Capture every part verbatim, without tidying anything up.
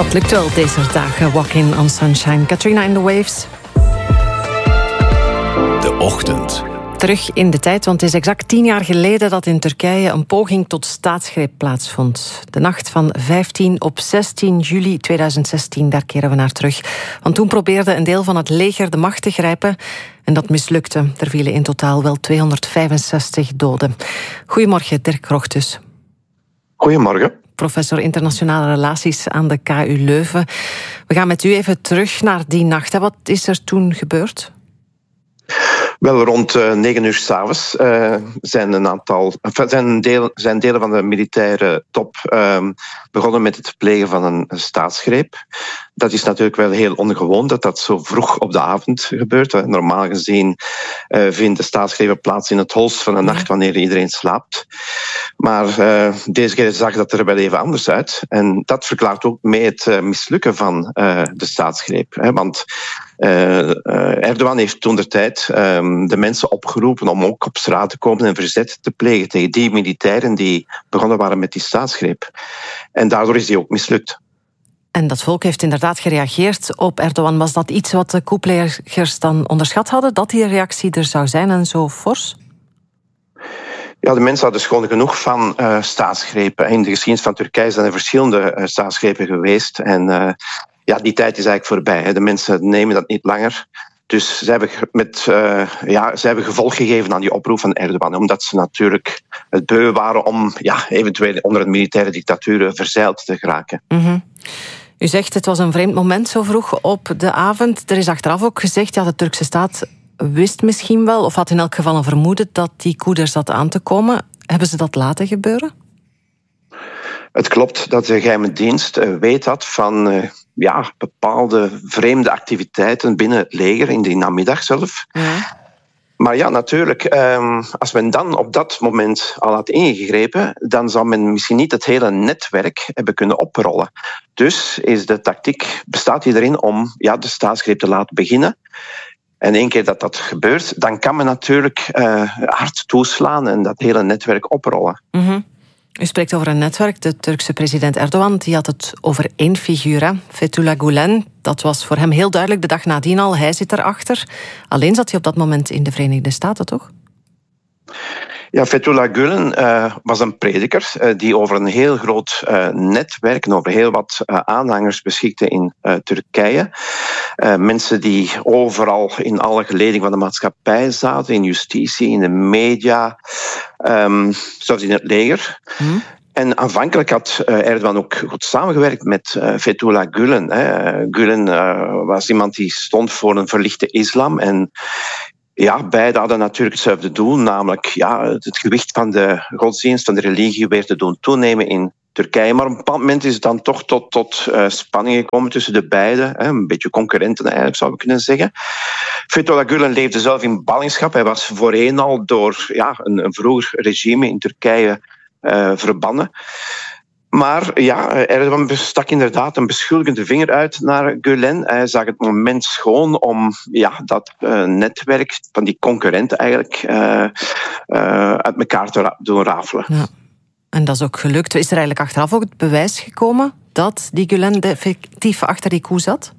Dat lukt wel deze dagen. Walk in on sunshine. Katrina in the waves. De ochtend. Terug in de tijd, want het is exact tien jaar geleden dat in Turkije een poging tot staatsgreep plaatsvond. De nacht van vijftien op zestien juli tweeduizend zestien, daar keren we naar terug. Want toen probeerde een deel van het leger de macht te grijpen en dat mislukte. Er vielen in totaal wel tweehonderdvijfenzestig doden. Goedemorgen, Dirk Rochtus. Goedemorgen. Professor internationale relaties aan de K U Leuven. We gaan met u even terug naar die nacht. Wat is er toen gebeurd? Wel, rond uh, negen uur 's avonds uh, zijn een aantal zijn, deel, zijn delen van de militaire top uh, begonnen met het plegen van een, een staatsgreep. Dat is natuurlijk wel heel ongewoon dat dat zo vroeg op de avond gebeurt. Hè. Normaal gezien uh, vinden staatsgrepen plaats in het holst van de nacht wanneer iedereen slaapt. Maar uh, deze keer zag dat er wel even anders uit. En dat verklaart ook mee het uh, mislukken van uh, de staatsgreep. Hè. Want uh, uh, Erdogan heeft toentertijd um, de mensen opgeroepen om ook op straat te komen en verzet te plegen tegen die militairen die begonnen waren met die staatsgreep. En daardoor is die ook mislukt. En dat volk heeft inderdaad gereageerd op Erdogan. Was dat iets wat de coupplegers dan onderschat hadden? Dat die reactie er zou zijn en zo fors? Ja, de mensen hadden schoon genoeg van uh, staatsgrepen. In de geschiedenis van Turkije zijn er verschillende uh, staatsgrepen geweest. En uh, ja, die tijd is eigenlijk voorbij. Hè. De mensen nemen dat niet langer. Dus ze hebben, met, uh, ja, ze hebben gevolg gegeven aan die oproep van Erdogan. Omdat ze natuurlijk het beu waren om ja, eventueel onder een militaire dictatuur verzeild te geraken. Mm-hmm. U zegt het was een vreemd moment zo vroeg op de avond. Er is achteraf ook gezegd, ja, de Turkse staat wist misschien wel, of had in elk geval een vermoeden dat die coup er zat aan te komen. Hebben ze dat laten gebeuren? Het klopt dat de geheime dienst weet had van uh, ja, bepaalde vreemde activiteiten binnen het leger, in die namiddag zelf. Ja. Maar ja, natuurlijk, um, als men dan op dat moment al had ingegrepen, dan zou men misschien niet het hele netwerk hebben kunnen oprollen. Dus is de tactiek, bestaat die erin om ja, de staatsgreep te laten beginnen. En één keer dat dat gebeurt, dan kan men natuurlijk uh, hard toeslaan en dat hele netwerk oprollen. Mm-hmm. U spreekt over een netwerk. De Turkse president Erdogan die had het over één figuur, hè? Fethullah Gulen. Dat was voor hem heel duidelijk de dag nadien al. Hij zit erachter. Alleen zat hij op dat moment in de Verenigde Staten, toch? Ja, Fethullah Gulen uh, was een prediker uh, die over een heel groot uh, netwerk en over heel wat uh, aanhangers beschikte in uh, Turkije. Uh, mensen die overal in alle geledingen van de maatschappij zaten, in justitie, in de media, um, zelfs in het leger. Hmm. En aanvankelijk had uh, Erdogan ook goed samengewerkt met uh, Fethullah Gulen. Hè. Uh, Gulen uh, was iemand die stond voor een verlichte islam en ja, beide hadden natuurlijk hetzelfde doel, namelijk ja, het gewicht van de godsdienst, van de religie weer te doen toenemen in Turkije. Maar op een bepaald moment is het dan toch tot, tot uh, spanning gekomen tussen de beiden. Hè, een beetje concurrenten eigenlijk, zou ik kunnen zeggen. Fethullah Gulen leefde zelf in ballingschap. Hij was voorheen al door ja, een, een vroeger regime in Turkije uh, verbannen. Maar ja, Erdogan stak inderdaad een beschuldigende vinger uit naar Gulen. Hij zag het moment schoon om ja, dat uh, netwerk van die concurrenten eigenlijk uh, uh, uit elkaar te ra- doen rafelen. Ja. En dat is ook gelukt. Is er eigenlijk achteraf ook het bewijs gekomen dat die Gulen effectief achter die coup zat?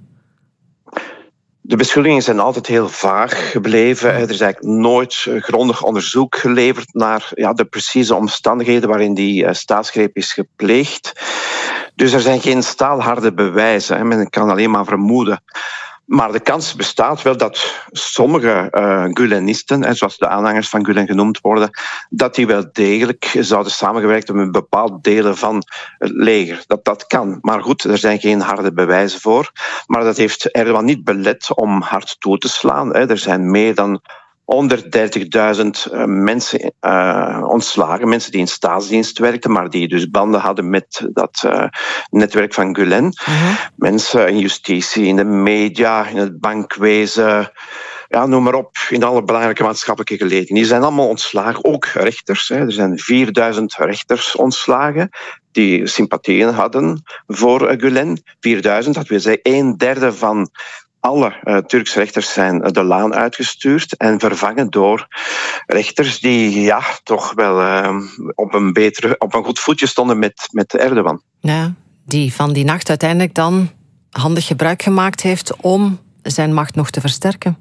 De beschuldigingen zijn altijd heel vaag gebleven. Er is eigenlijk nooit grondig onderzoek geleverd naar ja, de precieze omstandigheden waarin die uh, staatsgreep is gepleegd. Dus er zijn geen staalharde bewijzen. Hè. Men kan alleen maar vermoeden. Maar de kans bestaat wel dat sommige uh, Gulenisten, hè, zoals de aanhangers van Gulen genoemd worden, dat die wel degelijk zouden samengewerkt hebben met bepaalde delen van het leger. Dat dat kan. Maar goed, er zijn geen harde bewijzen voor. Maar dat heeft Erdogan niet belet om hard toe te slaan. Hè. Er zijn meer dan honderddertigduizend uh, mensen uh, ontslagen. Mensen die in staatsdienst werkten, maar die dus banden hadden met dat uh, netwerk van Gulen. Uh-huh. Mensen in justitie, in de media, in het bankwezen, ja, noem maar op, in alle belangrijke maatschappelijke geledingen. Die zijn allemaal ontslagen, ook rechters. Hè. Er zijn vierduizend rechters ontslagen die sympathieën hadden voor uh, Gulen. vierduizend, dat wil zeggen een derde van alle uh, Turkse rechters zijn de laan uitgestuurd en vervangen door rechters die ja, toch wel uh, op, een betere, op een goed voetje stonden met, met Erdogan. Ja, die van die nacht uiteindelijk dan handig gebruik gemaakt heeft om zijn macht nog te versterken.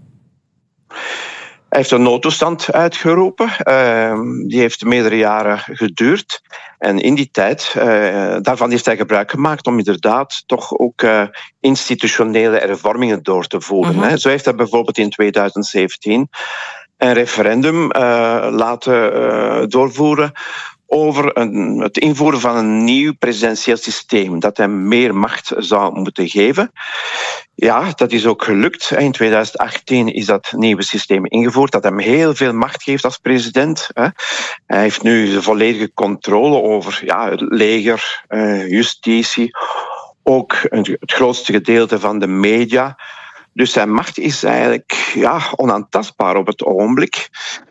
Hij heeft een noodtoestand uitgeroepen. Uh, die heeft meerdere jaren geduurd. En in die tijd, uh, daarvan heeft hij gebruik gemaakt om inderdaad toch ook uh, institutionele hervormingen door te voeren. Uh-huh. Hè. Zo heeft hij bijvoorbeeld in tweeduizend zeventien een referendum uh, laten uh, doorvoeren over een, het invoeren van een nieuw presidentieel systeem, dat hem meer macht zou moeten geven. Ja, dat is ook gelukt. In tweeduizend achttien is dat nieuwe systeem ingevoerd, dat hem heel veel macht geeft als president. Hij heeft nu de volledige controle over ja, het leger, justitie, ook het grootste gedeelte van de media. Dus zijn macht is eigenlijk ja, onaantastbaar op het ogenblik.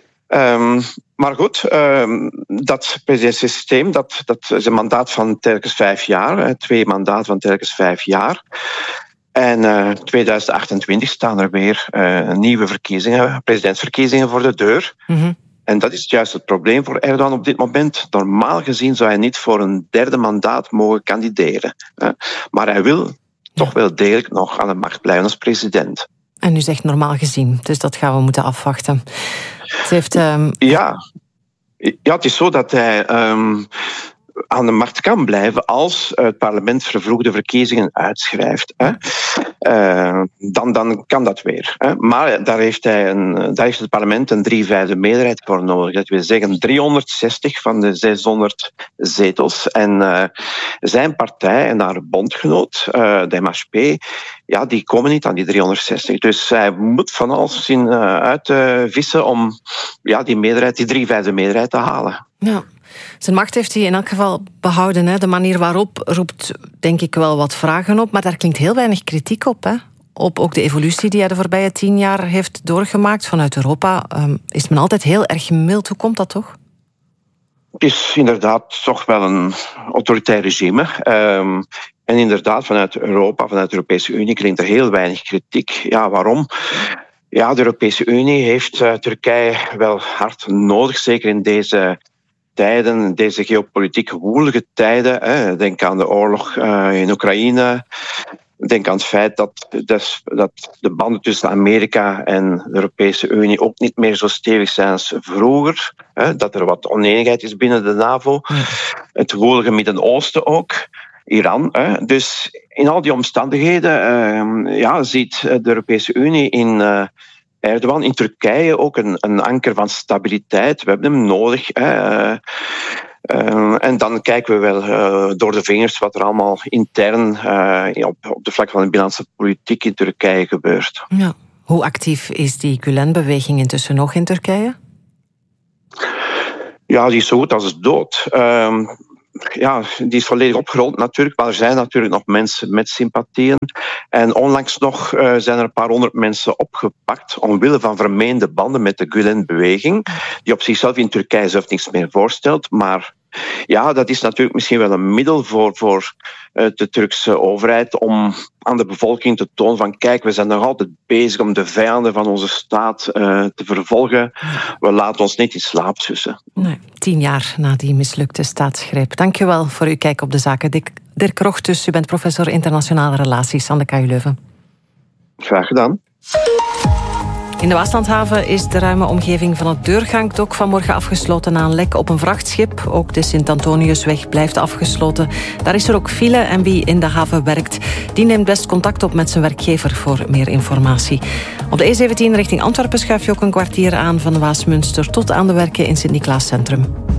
Um, maar goed, um, dat presidentiesysteem, dat, dat is een mandaat van telkens vijf jaar. Twee mandaten van telkens vijf jaar. En uh, tweeduizend achtentwintig staan er weer uh, nieuwe verkiezingen, presidentsverkiezingen voor de deur. Mm-hmm. En dat is juist het probleem voor Erdogan op dit moment. Normaal gezien zou hij niet voor een derde mandaat mogen kandideren. Uh, maar hij wil toch wel degelijk nog aan de macht blijven als president. En u zegt normaal gezien, dus dat gaan we moeten afwachten. Het heeft, um... ja. ja, het is zo dat hij um, aan de macht kan blijven als het parlement vervroegde verkiezingen uitschrijft. Hè. Uh, dan, dan kan dat weer. Hè. Maar daar heeft, hij een, daar heeft het parlement een drie vijfde meerderheid voor nodig. Dat wil zeggen driehonderdzestig van de zeshonderd zetels. En uh, zijn partij en haar bondgenoot, uh, de M H P, ja, die komen niet aan die driehonderdzestig. Dus hij moet van alles zien uh, uit uh, vissen om ja, die meerderheid, die drie vijfde meerderheid te halen. Ja. Zijn macht heeft hij in elk geval behouden. Hè. De manier waarop roept, denk ik, wel wat vragen op. Maar daar klinkt heel weinig kritiek op. Hè. Op ook de evolutie die hij de voorbije tien jaar heeft doorgemaakt vanuit Europa. Um, is men altijd heel erg mild. Hoe komt dat toch? Het is inderdaad toch wel een autoritair regime. Um, en inderdaad, vanuit Europa, vanuit de Europese Unie, klinkt er heel weinig kritiek. Ja, waarom? Ja, de Europese Unie heeft uh, Turkije wel hard nodig, zeker in deze tijden, deze geopolitiek woelige tijden. Hè. Denk aan de oorlog uh, in Oekraïne. Denk aan het feit dat, dat, dat de banden tussen Amerika en de Europese Unie ook niet meer zo stevig zijn als vroeger. Hè. Dat er wat oneenigheid is binnen de NAVO. Ja. Het woelige Midden-Oosten ook. Iran. Hè. Dus in al die omstandigheden uh, ja, ziet de Europese Unie in Uh, Erdogan in Turkije ook een, een anker van stabiliteit. We hebben hem nodig. Hè. Uh, uh, en dan kijken we wel uh, door de vingers wat er allemaal intern uh, op, op de vlak van de binnenlandse politiek in Turkije gebeurt. Ja. Hoe actief is die Gülen-beweging intussen nog in Turkije? Ja, die is zo goed als dood. Uh, Ja, die is volledig opgerold natuurlijk, maar er zijn natuurlijk nog mensen met sympathieën. En onlangs nog uh, zijn er een paar honderd mensen opgepakt omwille van vermeende banden met de Gülen-beweging, die op zichzelf in Turkije zelf niks meer voorstelt. Maar ja, dat is natuurlijk misschien wel een middel voor, voor uh, de Turkse overheid om aan de bevolking te tonen van kijk, we zijn nog altijd bezig om de vijanden van onze staat uh, te vervolgen. We laten ons niet in slaap sussen. Nee, tien jaar na die mislukte staatsgreep. Dank je wel voor uw kijk op de zaken. Dirk, Dirk Rochtus, u bent professor internationale relaties aan de K U Leuven. Graag gedaan. In de Waaslandhaven is de ruime omgeving van het Deurgangdok vanmorgen afgesloten na een lek op een vrachtschip. Ook de Sint-Antoniusweg blijft afgesloten. Daar is er ook file en wie in de haven werkt, die neemt best contact op met zijn werkgever voor meer informatie. Op de E zeventien richting Antwerpen schuif je ook een kwartier aan van de Waasmunster tot aan de werken in Sint-Niklaas Centrum.